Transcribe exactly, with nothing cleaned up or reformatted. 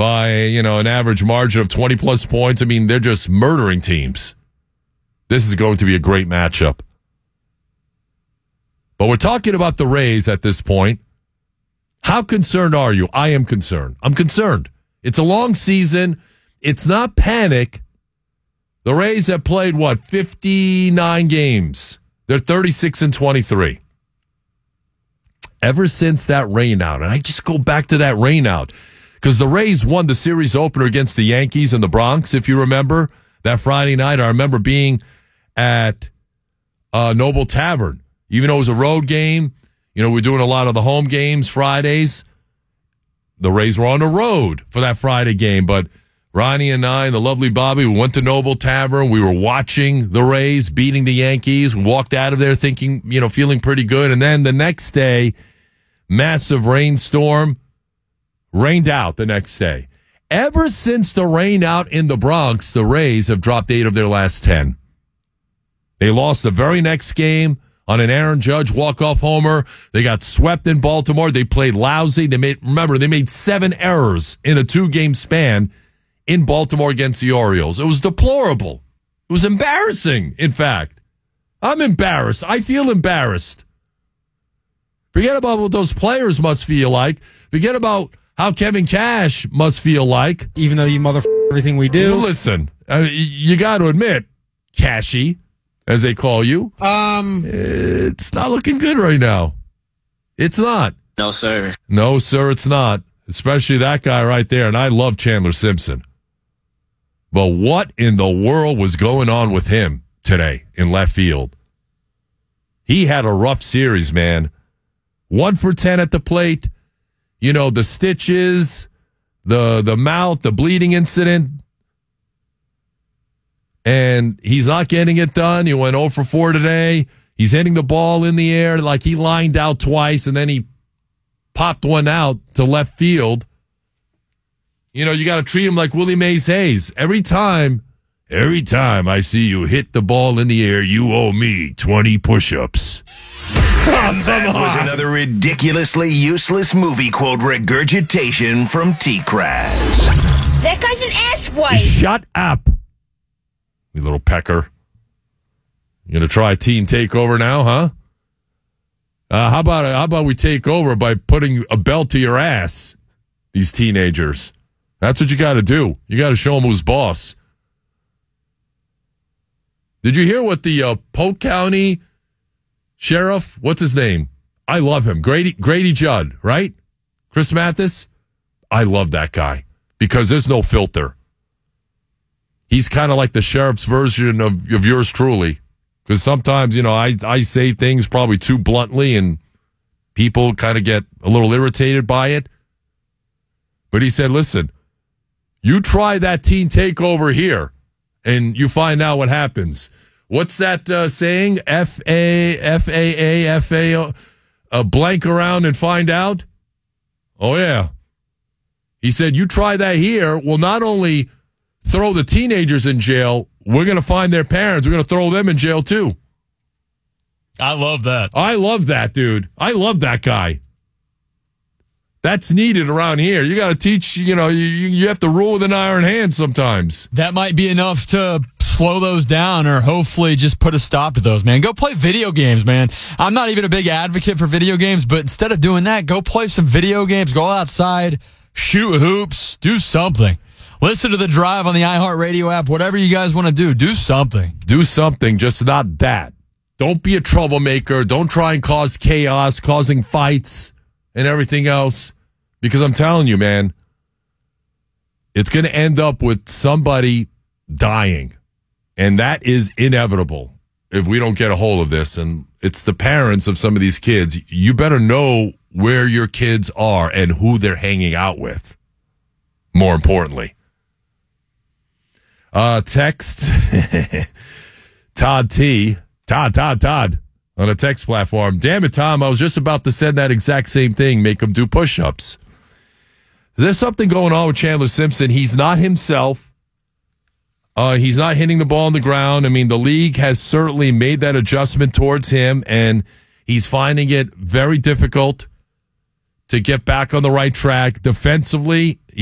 by, you know, an average margin of twenty plus points. I mean, they're just murdering teams. This is going to be a great matchup. But we're talking about the Rays at this point. How concerned are you? I am concerned. I'm concerned. It's a long season. It's not panic. The Rays have played, what, fifty-nine games. They're thirty-six and twenty-three. Ever since that rain out, and I just go back to that rain out, because the Rays won the series opener against the Yankees in the Bronx, if you remember, that Friday night. I remember being at uh, Noble Tavern. Even though it was a road game, you know, we're doing a lot of the home games Fridays. The Rays were on the road for that Friday game, but Ronnie and I and the lovely Bobby, we went to Noble Tavern. We were watching the Rays beating the Yankees. We walked out of there thinking, you know, feeling pretty good. And then the next day, massive rainstorm, rained out the next day. Ever since the rain out in the Bronx, the Rays have dropped eight of their last ten. They lost the very next game on an Aaron Judge walk-off homer. They got swept in Baltimore. They played lousy. They made, remember, they made seven errors in a two-game span in Baltimore against the Orioles. It was deplorable. It was embarrassing, in fact. I'm embarrassed. I feel embarrassed. Forget about what those players must feel like. Forget about how Kevin Cash must feel like. Even though you mother everything we do. Listen, uh, you got to admit, Cashy, as they call you, Um, it's not looking good right now. It's not. No, sir. No, sir, it's not. Especially that guy right there. And I love Chandler Simpson. But what in the world was going on with him today in left field? He had a rough series, man. One for ten at the plate. You know, the stitches, the the mouth, the bleeding incident. And he's not getting it done. He went oh for four today. He's hitting the ball in the air like he lined out twice, and then he popped one out to left field. You know, you got to treat him like Willie Mays Hayes. Every time, every time I see you hit the ball in the air, you owe me twenty push-ups. And that was another ridiculously useless movie quote regurgitation from T-Kraz. That guy's an asswipe. Shut up, you little pecker. You gonna try teen takeover now, huh? Uh, how about how about we take over by putting a belt to your ass? These teenagers. That's what you got to do. You got to show them who's boss. Did you hear what the uh, Polk County Sheriff, what's his name? I love him. Grady Grady Judd, right? Chris Mathis? I love that guy because there's no filter. He's kind of like the sheriff's version of, of yours truly. Because sometimes, you know, I, I say things probably too bluntly and people kind of get a little irritated by it. But he said, listen, you try that teen takeover here and you find out what happens. What's that uh, saying? F A F A A F A O, uh, blank around and find out? Oh, yeah. He said, you try that here, we'll not only throw the teenagers in jail, we're going to find their parents. We're going to throw them in jail, too. I love that. I love that, dude. I love that guy. That's needed around here. You got to teach, you know, you, you have to rule with an iron hand sometimes. That might be enough to slow those down or hopefully just put a stop to those, man. Go play video games, man. I'm not even a big advocate for video games, but instead of doing that, go play some video games, go outside, shoot hoops, do something. Listen to The Drive on the iHeartRadio app. Whatever you guys want to do, do something. Do something, just not that. Don't be a troublemaker. Don't try and cause chaos, causing fights and everything else. Because I'm telling you, man, it's going to end up with somebody dying. And that is inevitable if we don't get a hold of this. And it's the parents of some of these kids. You better know where your kids are and who they're hanging out with, more importantly. Uh, text Todd T. Todd, Todd, Todd on a text platform. Damn it, Tom. I was just about to send that exact same thing. Make him do push-ups. There's something going on with Chandler Simpson. He's not himself. Uh, he's not hitting the ball on the ground. I mean, the league has certainly made that adjustment towards him, and he's finding it very difficult to get back on the right track. Defensively,